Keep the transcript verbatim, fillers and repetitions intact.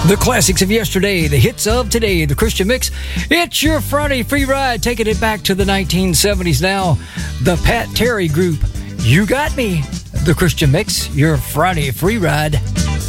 The classics of yesterday, the hits of today, the Christian Mix. It's your Friday free ride, taking it back to the nineteen seventies now. The Pat Terry Group, You Got Me. The Christian Mix, your Friday free ride.